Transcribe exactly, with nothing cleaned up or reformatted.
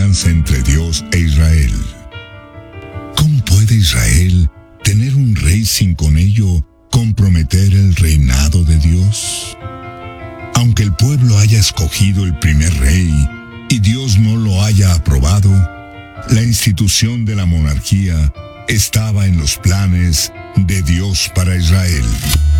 alianza entre Dios e Israel. ¿Cómo puede Israel tener un rey sin con ello comprometer el reinado de Dios? Aunque el pueblo haya escogido el primer rey y Dios no lo haya aprobado, la institución de la monarquía estaba en los planes de Dios para Israel.